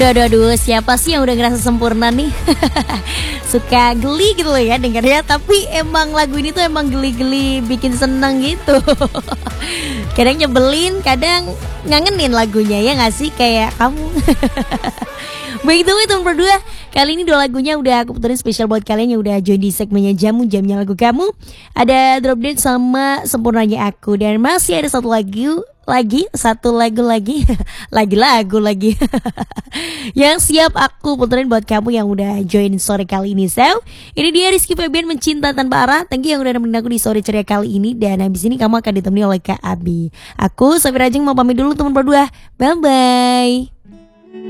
Aduh, siapa sih yang udah ngerasa sempurna nih? Suka geli gitu loh ya dengarnya. Tapi emang lagu ini tuh emang geli-geli bikin seneng gitu. Kadang nyebelin, kadang ngangenin lagunya ya gak sih? Kayak kamu. Baik itu teman berdua. Kali ini dua lagunya udah aku puterin spesial buat kalian yang udah join di segmennya Jamu Jamnya Lagu Kamu. Ada Drop Dead sama Sempurnanya Aku. Dan masih ada satu lagu lagi lagu lagi yang siap aku puterin buat kamu yang udah join sore kali ini. So, ini dia Rizky Febian Mencinta Tanpa Arah. Thank you yang udah nemenin aku di sore ceria kali ini. Dan habis ini kamu akan ditemani oleh Kak Abi. Aku Safira Ajeng mau pamit dulu teman berdua. Bye bye.